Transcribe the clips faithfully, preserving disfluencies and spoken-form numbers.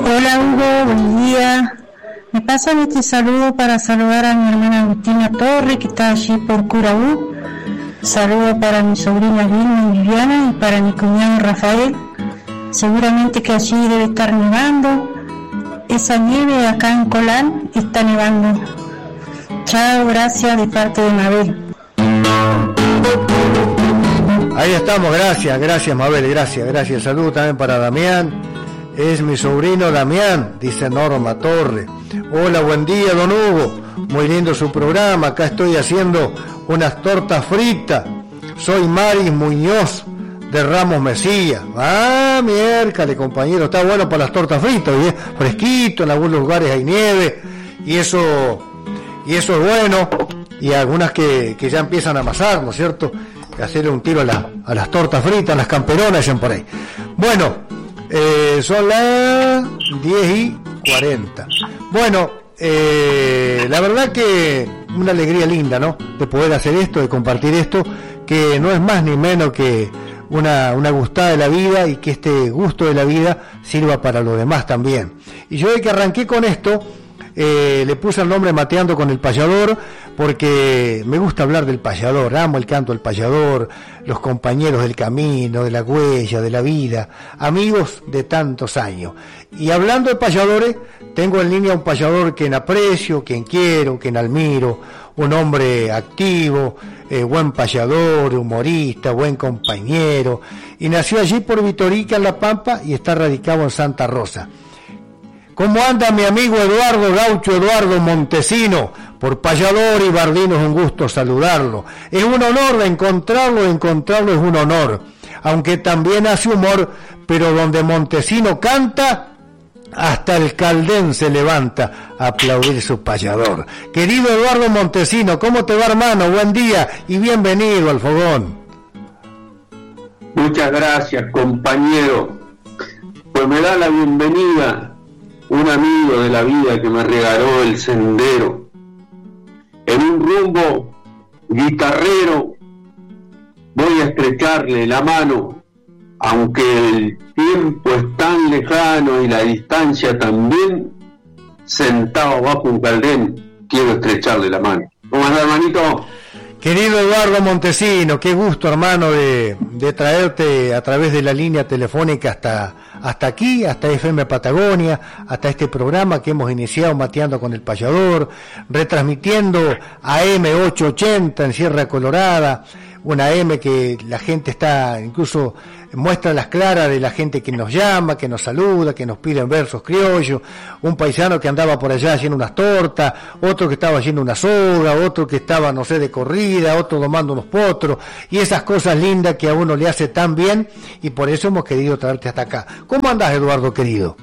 Hola Hugo, buen día. Me pasan este saludo para saludar a mi hermana Agustina Torre, que está allí por Curaú. Saludo para mi sobrina Vilma y Viviana y para mi cuñado Rafael. Seguramente que allí debe estar nevando. Esa nieve acá en Colán está nevando. Chao, gracias de parte de Mabel. Ahí estamos, gracias, gracias Mabel, gracias, gracias. Saludo también para Damián. Es mi sobrino Damián, dice Norma Torre. Hola, buen día, don Hugo. Muy lindo su programa. Acá estoy haciendo unas tortas fritas. Soy Maris Muñoz de Ramos Mesía. Ah, miércale, compañero. Está bueno para las tortas fritas, ¿eh? Fresquito, en algunos lugares hay nieve. Y eso, y eso es bueno. Y algunas que, que ya empiezan a amasar, ¿no es cierto? Hacerle un tiro a, la, a las tortas fritas, las camperonas, dicen por ahí. Bueno. Eh, son las diez y cuarenta. Bueno, eh, la verdad que una alegría linda, ¿no? De poder hacer esto, de compartir esto, que no es más ni menos que una, una gustada de la vida y que este gusto de la vida sirva para los demás también. Y yo de que arranqué con esto, eh, le puse el nombre Mateando con el Payador, porque me gusta hablar del payador, amo el canto del payador, los compañeros del camino, de la huella, de la vida, amigos de tantos años. Y hablando de payadores, tengo en línea un payador que aprecio, quien quiero, quien admiro, un hombre activo, eh, buen payador, humorista, buen compañero, y nació allí por Vitorica, en La Pampa, y está radicado en Santa Rosa. ¿Cómo anda mi amigo Eduardo Gaucho, Eduardo Montesino? Por payador y bardino es un gusto saludarlo. Es un honor de encontrarlo, encontrarlo es un honor. Aunque también hace humor, pero donde Montesino canta, hasta el Caldén se levanta a aplaudir su payador. Querido Eduardo Montesino, ¿cómo te va, hermano? Buen día y bienvenido al fogón. Muchas gracias, compañero. Pues me da la bienvenida un amigo de la vida que me regaló el sendero en un rumbo guitarrero. Voy a estrecharle la mano, aunque el tiempo es tan lejano y la distancia también. Sentado bajo un caldén, quiero estrecharle la mano. ¿Cómo anda, hermanito? Querido Eduardo Montesino, qué gusto, hermano, de, de traerte a través de la línea telefónica hasta, hasta aquí, hasta F M Patagonia, hasta este programa que hemos iniciado Mateando con el Payador, retransmitiendo a M ochocientos ochenta en Sierra Colorada, una M que la gente está, incluso muestra las claras de la gente que nos llama, que nos saluda, que nos piden versos criollos, un paisano que andaba por allá haciendo unas tortas, otro que estaba haciendo una soga, otro que estaba, no sé, de corrida, otro domando unos potros, y esas cosas lindas que a uno le hace tan bien, y por eso hemos querido traerte hasta acá. ¿Cómo andás, Eduardo, querido?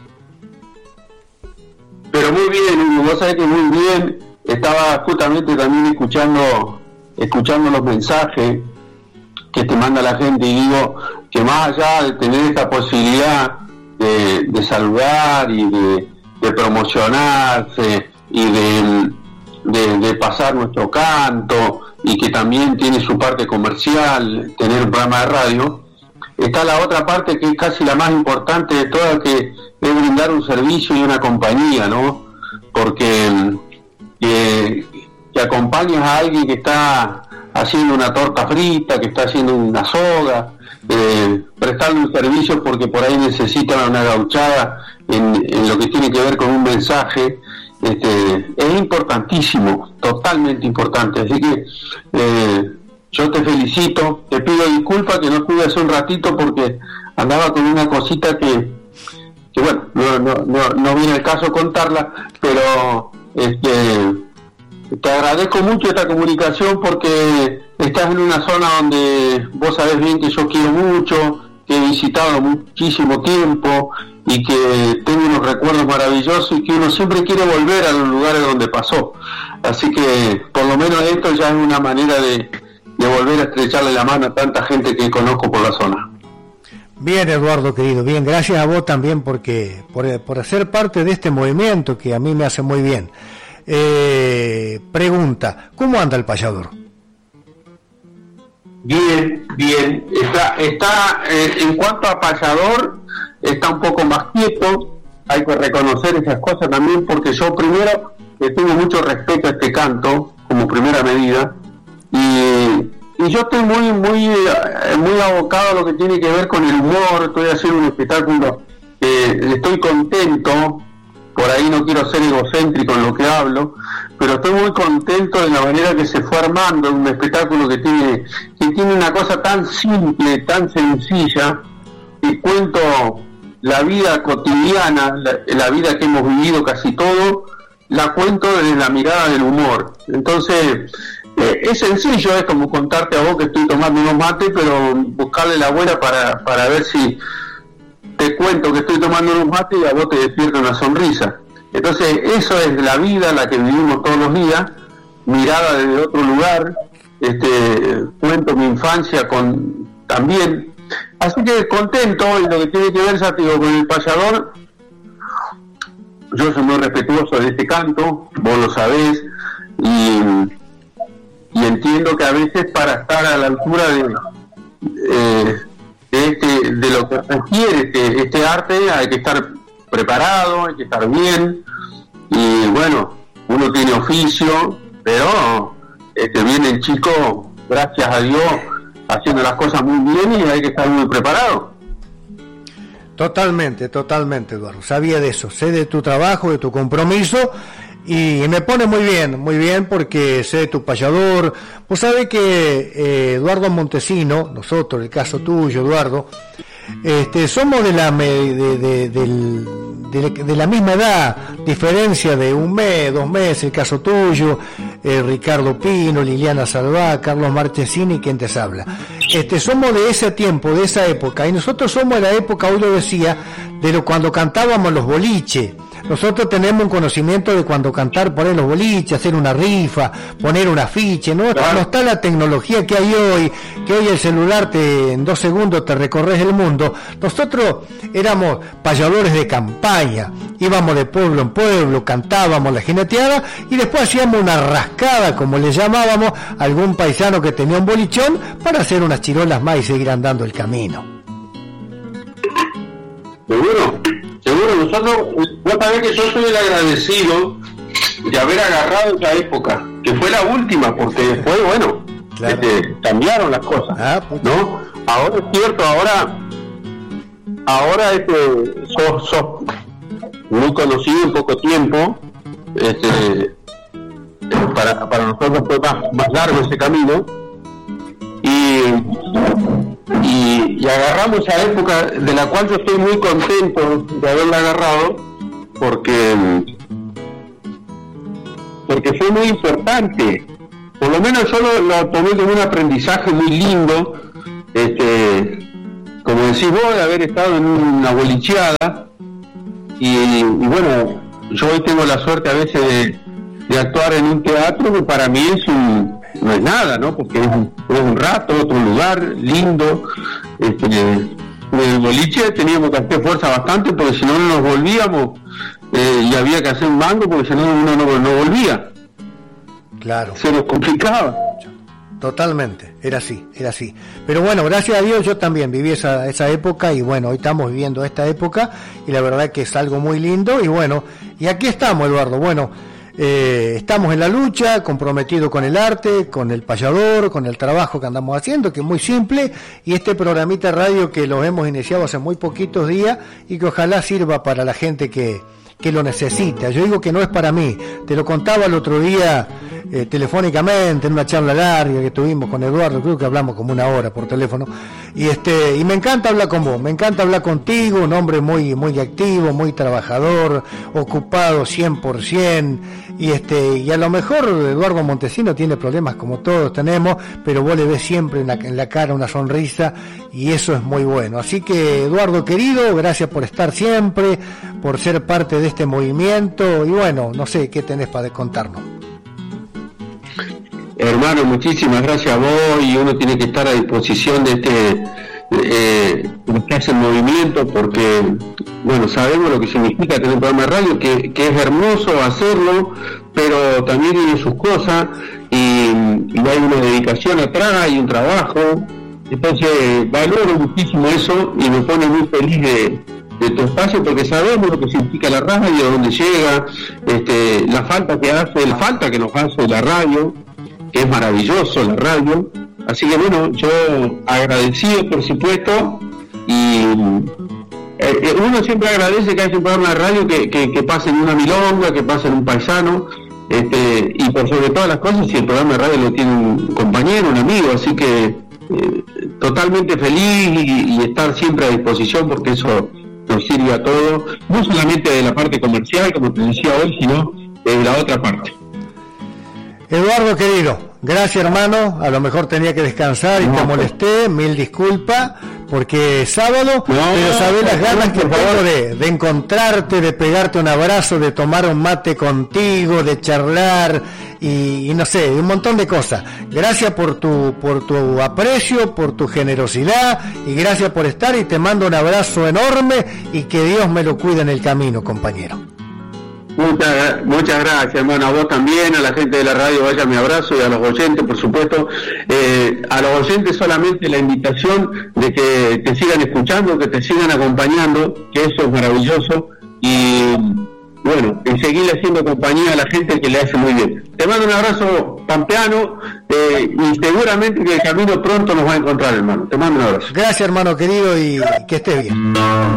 Pero muy bien, Hugo, vos sabés que muy bien. Estaba justamente también escuchando, escuchando los mensajes que te manda la gente, y digo que más allá de tener esta posibilidad de, de saludar y de, de promocionarse y de, de, de pasar nuestro canto, y que también tiene su parte comercial, tener un programa de radio, está la otra parte que es casi la más importante de todas, que es brindar un servicio y una compañía, ¿no? Porque que, que acompañes a alguien que está haciendo una torta frita, que está haciendo una soga, eh, prestarle un servicio porque por ahí necesitan una gauchada en, en lo que tiene que ver con un mensaje, este, es importantísimo, totalmente importante. Así que eh, yo te felicito, te pido disculpas que no pude hace un ratito porque andaba con una cosita que, que bueno, no, no, no, no viene el caso contarla, pero este te agradezco mucho esta comunicación porque estás en una zona donde vos sabés bien que yo quiero mucho, que he visitado muchísimo tiempo y que tengo unos recuerdos maravillosos y que uno siempre quiere volver a los lugares donde pasó. Así que por lo menos esto ya es una manera de, de volver a estrecharle la mano a tanta gente que conozco por la zona. Bien, Eduardo, querido, bien, gracias a vos también porque por, por hacer parte de este movimiento que a mí me hace muy bien. Eh, pregunta, ¿cómo anda el payador? Bien, bien, está, está eh, en cuanto a payador, está un poco más quieto, hay que reconocer esas cosas también, porque yo primero eh, tengo mucho respeto a este canto como primera medida, y, y yo estoy muy muy eh, muy abocado a lo que tiene que ver con el humor. Estoy haciendo un espectáculo, eh, estoy contento, por ahí no quiero ser egocéntrico en lo que hablo, pero estoy muy contento de la manera que se fue armando un espectáculo que tiene que tiene una cosa tan simple, tan sencilla, y cuento la vida cotidiana, la, la vida que hemos vivido casi todo, la cuento desde la mirada del humor. Entonces, eh, es sencillo, es como contarte a vos que estoy tomando unos mates, pero buscarle la buena para, para ver si te cuento que estoy tomando unos mates y a vos te despierta una sonrisa. Entonces, eso es la vida, la que vivimos todos los días, mirada desde otro lugar. Este, cuento mi infancia con también. Así que contento, y lo que tiene que ver, ya te digo, con el payador, yo soy muy respetuoso de este canto, vos lo sabés, y, y entiendo que a veces para estar a la altura de, eh, de, este, de lo que requiere este, este arte hay que estar preparado, hay que estar bien, y bueno, uno tiene oficio, pero este, viene el chico, gracias a Dios, haciendo las cosas muy bien, y hay que estar muy preparado. Totalmente, totalmente, Eduardo. Sabía de eso, sé de tu trabajo, de tu compromiso, y me pone muy bien, muy bien, porque sé de tu payador. Vos sabés que eh, Eduardo Montesino, nosotros, el caso tuyo, Eduardo, este, somos de la de, de, del, de, de la misma edad, diferencia de un mes, dos meses, el caso tuyo, eh, Ricardo Pino, Liliana Salvá, Carlos Marchesini, quien te habla. Este, somos de ese tiempo, de esa época, y nosotros somos de la época, hoy lo decía, de lo cuando cantábamos los boliches. Nosotros tenemos un conocimiento de cuando cantar, poner los boliches, hacer una rifa, poner un afiche, ¿no? Claro. No está la tecnología que hay hoy, que hoy el celular te, en dos segundos te recorres el mundo. Nosotros éramos payadores de campaña, íbamos de pueblo en pueblo, cantábamos la jineteada, y después hacíamos una rascada, como le llamábamos, a algún paisano que tenía un bolichón, para hacer unas chirolas más y seguir andando el camino. Seguro, seguro. Nosotros, vos sabés que yo soy el agradecido de haber agarrado esa época, que fue la última, porque después, bueno, Claro. este, cambiaron las cosas, Ah, puta. ¿no? Ahora es cierto, ahora, ahora este, sos, sos muy conocido en poco tiempo, este, para, para nosotros fue más, más largo ese camino, y Y, y agarramos esa época de la cual yo estoy muy contento de haberla agarrado, porque porque fue muy importante. Por lo menos yo lo, lo tomé como un aprendizaje muy lindo, este, como decís vos, de haber estado en una bolicheada, y, y bueno, yo hoy tengo la suerte a veces de, de actuar en un teatro, que para mí es un no es nada, ¿no? Porque es un, es un rato, otro lugar lindo. Este, en el boliche teníamos que hacer fuerza bastante, porque si no, no nos volvíamos, eh, y había que hacer un mango, porque si no, uno no, no volvía. Claro. Se nos complicaba. Totalmente, era así, era así. Pero bueno, gracias a Dios yo también viví esa, esa época, y bueno, hoy estamos viviendo esta época, y la verdad que es algo muy lindo, y bueno, y aquí estamos, Eduardo. Bueno, Eh, estamos en la lucha, comprometidos con el arte, con el payador, con el trabajo que andamos haciendo, que es muy simple, y este programita radio que lo hemos iniciado hace muy poquitos días, y que ojalá sirva para la gente que, que lo necesita. Yo digo que no es para mí, te lo contaba el otro día eh, telefónicamente, en una charla larga que tuvimos con Eduardo, creo que hablamos como una hora por teléfono, y este y me encanta hablar con vos, me encanta hablar contigo, un hombre muy muy activo, muy trabajador, ocupado cien por ciento, y este y a lo mejor Eduardo Montesino tiene problemas como todos tenemos, pero vos le ves siempre en la, en la cara una sonrisa, y eso es muy bueno. Así que, Eduardo querido, gracias por estar siempre, por ser parte de este movimiento, y bueno, no sé qué tenés para contarnos. Hermano, muchísimas gracias a vos, y uno tiene que estar a disposición de este eh, de que hace el movimiento, porque bueno, sabemos lo que significa tener un programa de radio, que, que es hermoso hacerlo, pero también tiene sus cosas, y, y hay una dedicación atrás, hay un trabajo. Entonces valoro muchísimo eso, y me pone muy feliz de, de tu espacio, porque sabemos lo que significa la radio, dónde llega, este, la falta que hace, la falta que nos hace la radio, que es maravilloso la radio. Así que bueno, yo agradecido por supuesto, y eh, uno siempre agradece que haya un programa de radio que, que, que pase en una milonga, que pase en un paisano, este, y por sobre todas las cosas, si el programa de radio lo tiene un compañero, un amigo, así que eh, totalmente feliz y, y estar siempre a disposición, porque eso nos sirve a todos, no solamente de la parte comercial, como te decía hoy, sino de la otra parte. Eduardo querido, gracias hermano, a lo mejor tenía que descansar y no, te molesté, mil disculpas, porque es sábado, no, pero sabés las ganas que tengo de, de encontrarte, de pegarte un abrazo, de tomar un mate contigo, de charlar y, y no sé, un montón de cosas. Gracias por tu, por tu aprecio, por tu generosidad y gracias por estar, y te mando un abrazo enorme y que Dios me lo cuide en el camino, compañero. Muchas, muchas gracias, hermano, a vos también, a la gente de la radio, vaya mi abrazo, y a los oyentes, por supuesto. Eh, a los oyentes solamente la invitación de que te sigan escuchando, que te sigan acompañando, que eso es maravilloso, y bueno, y seguirle haciendo compañía a la gente que le hace muy bien. Te mando un abrazo pampeano, eh, y seguramente que el camino pronto nos va a encontrar, hermano. Te mando un abrazo. Gracias, hermano querido, y que estés bien.